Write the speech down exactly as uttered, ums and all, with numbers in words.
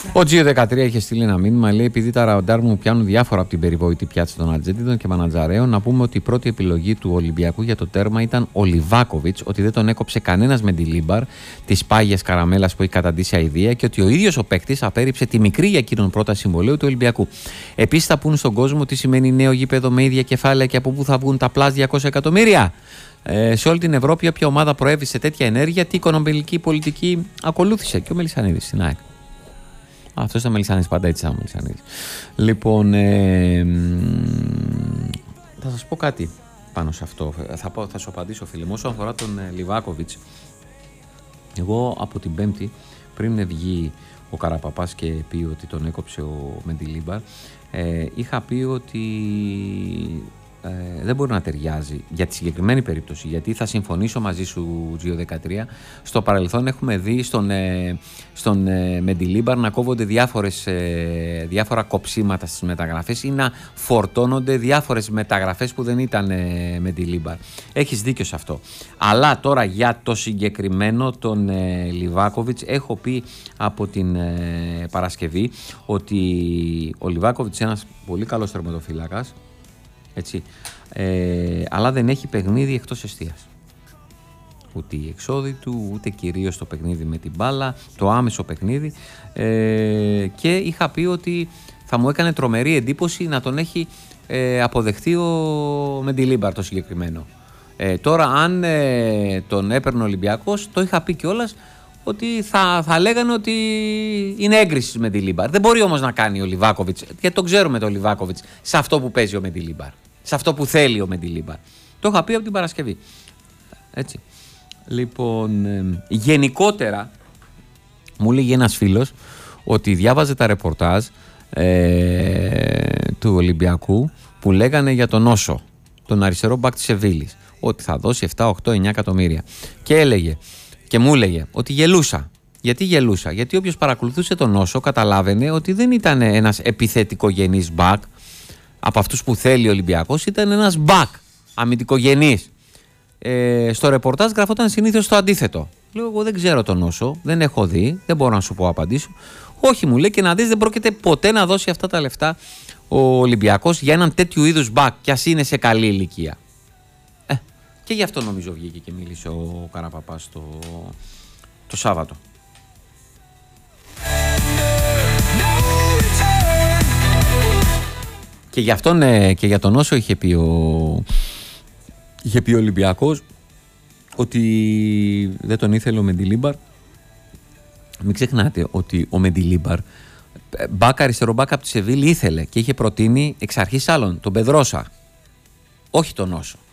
Ο Τζιο δεκατρία είχε στείλει ένα μήνυμα, λέει: επειδή τα ραντάρ μου πιάνουν διάφορα από την περιβόητη πιάτσα των Αρτζεντίνων και Μανατζαρέων, να πούμε ότι η πρώτη επιλογή του Ολυμπιακού για το τέρμα ήταν ο Λιβάκοβιτς, ότι δεν τον έκοψε κανένας Μεντιλίμπαρ, τις πάγιες καραμέλας που έχει καταντήσει αηδία και ότι ο ίδιος ο παίκτης απέρριψε τη μικρή για εκείνον πρώτα συμβολέου του Ολυμπιακού. Επίσης, θα πούν στον κόσμο τι σημαίνει νέο γήπεδο με ίδια κεφάλαια και από πού θα βγουν τα πλάς διακόσια εκατομμύρια. Ε, σε όλη την Ευρώπη, όποια ομάδα προέβη σε τέτοια ενέργεια, τι οικονομική πολιτική ακολούθησε. Και ο Μελισσανίδης στην ΑΕΚ. Αυτό ήταν Μελισσανίδης, πάντα έτσι ήταν Μελισσανίδης. Λοιπόν, ε, θα σας πω κάτι πάνω σε αυτό. Θα, πω, θα σου απαντήσω, φίλε μου. Όσον αφορά τον ε, Λιβάκοβιτς, εγώ από την Πέμπτη, πριν βγει ο Καραπαπάς και πει ότι τον έκοψε ο Μεντιλίμπαρ, ε, είχα πει ότι Ε, δεν μπορεί να ταιριάζει για τη συγκεκριμένη περίπτωση, γιατί θα συμφωνήσω μαζί σου, Τζιο δεκατρία. Στο παρελθόν έχουμε δει στον, ε, στον ε, Μεντιλίμπαρ να κόβονται διάφορες, ε, διάφορα κοψίματα στις μεταγραφές ή να φορτώνονται διάφορες μεταγραφές που δεν ήταν ε, Μεντιλίμπαρ. Έχεις δίκιο σε αυτό. Αλλά τώρα για το συγκεκριμένο τον ε, Λιβάκοβιτς έχω πει από την ε, Παρασκευή ότι ο Λιβάκοβιτς είναι ένας πολύ καλός τερματοφύλακας. Έτσι. Ε, αλλά δεν έχει παιχνίδι εκτός εστίας. Ούτε η εξόδη του, ούτε κυρίως το παιχνίδι με την μπάλα, το άμεσο παιχνίδι. Ε, και είχα πει ότι θα μου έκανε τρομερή εντύπωση να τον έχει ε, αποδεχτεί ο Μεντιλίμπαρ το συγκεκριμένο. Ε, τώρα αν ε, τον έπαιρνε ο Ολυμπιακός, το είχα πει κιόλας ότι θα, θα λέγανε ότι είναι έγκριση με Μεντιλίμπαρ. Δεν μπορεί όμως να κάνει ο Λιβάκοβιτς, γιατί το ξέρουμε το Λιβάκοβιτς, σε αυτό που παίζει ο Μεντιλίμπαρ. Σε αυτό που θέλει ο Μεντιλίμπαρ. Το είχα πει από την Παρασκευή. Έτσι. Λοιπόν, ε, γενικότερα μου λέγει ένας φίλος ότι διάβαζε τα ρεπορτάζ ε, του Ολυμπιακού που λέγανε για τον Όσο, τον αριστερό μπακ της Σεβίλης, ότι θα δώσει επτά, οκτώ, εννιά εκατομμύρια. Και έλεγε, και μου έλεγε ότι γελούσα. Γιατί γελούσα? Γιατί όποιος παρακολουθούσε τον Όσο καταλάβαινε ότι δεν ήταν ένας επιθετικογενής μπακ από αυτούς που θέλει ο Ολυμπιακός, ήταν ένας μπακ αμυντικογενής. Ε, στο ρεπορτάζ γραφόταν συνήθως το αντίθετο. Λέω, εγώ δεν ξέρω τον Όσο, δεν έχω δει, δεν μπορώ να σου πω απαντήσω. Όχι, μου λέει, και να δεις, δεν πρόκειται ποτέ να δώσει αυτά τα λεφτά ο Ολυμπιακός για έναν τέτοιου είδους μπακ, κι ας είναι σε καλή ηλικία. Ε, και γι' αυτό νομίζω βγήκε και μίλησε ο Καραπαπάς το, το Σάββατο. Και γι' αυτόν, ναι, και για τον Όσο είχε πει ο, είχε πει ο Ολυμπιακός ότι δεν τον ήθελε ο Μεντιλίμπαρ. Μην ξεχνάτε ότι ο Μεντιλίμπαρ μπακ αριστερό μπακ από τη Σεβίλη ήθελε και είχε προτείνει εξ αρχής άλλον τον Πεδρόσα, όχι τον Όσο.